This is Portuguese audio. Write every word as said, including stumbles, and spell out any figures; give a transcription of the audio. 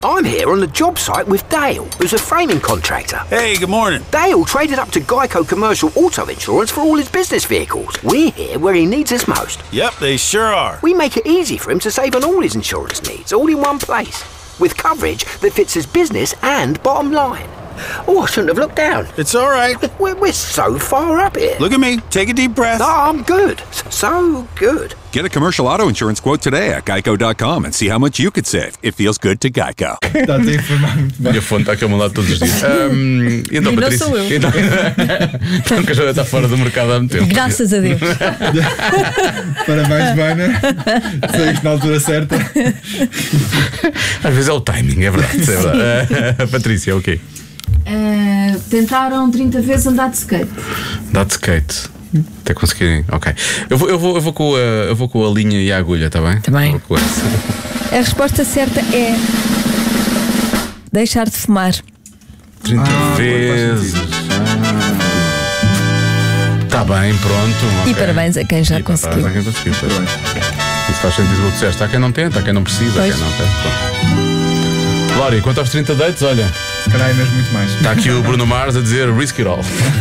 I'm here on the job site with Dale, who's a framing contractor. Hey, good morning. Dale traded up to Geico Commercial Auto Insurance for all his business vehicles. We're here where he needs us most. Yep, they sure are. We make it easy for him to save on all his insurance needs, all in one place, with coverage that fits his business and bottom line. Oh, I shouldn't have looked down. It's all right. We're, we're so far up here. Look at me. Take a deep breath. No, I'm good. So good. Get a commercial auto insurance quote today at geico dot com and see how much you could save. It feels good to Geico. Está-te a informar muito bem. Minha fonte está aqui ao meu lado todos os dias. Um, então, E não Patrícia. sou eu. Então, então que a Joana está fora do mercado há muito tempo. Graças a Deus. Parabéns, Bana. Saíste na altura certa. Às vezes é o timing, é verdade. É verdade. Uh, Patrícia, ok. Uh, tentaram trinta vezes andar de skate. Dá de skate. Até conseguirem. Ok. Eu vou, eu, vou, eu, vou com a, eu vou com a linha e a agulha, está bem? Tá bem. Vou com essa. A resposta certa é deixar de fumar. trinta Ah, vezes. Está bem, pronto. E ok. parabéns a quem já E conseguiu. parabéns a quem conseguiu. Parabéns. Isso faz sentido o que disseste. Há quem não tenta, há quem não precisa, há Pois. quem não tem. Glória, quanto aos trinta dates, olha, Se calhar é mesmo muito mais. está aqui o Bruno Mars a dizer risk it all.